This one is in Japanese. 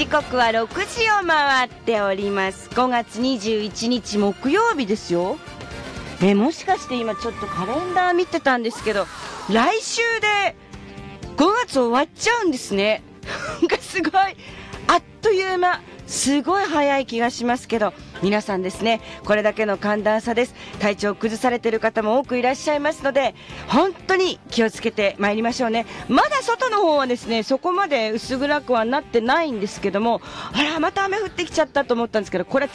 時刻は6時を回っております。5月21日木曜日ですよ。もしかして今ちょっとカレンダー見てたんですけど、来週で5月終わっちゃうんですね。なんかすごいあっという間、すごい早い気がしますけど、皆さんですね、これだけの寒暖差です。体調を崩されている方も多くいらっしゃいますので、本当に気をつけてまいりましょうね。まだ外の方はですね、そこまで薄暗くはなってないんですけども、あらまた雨降ってきちゃったと思ったんですけど、これは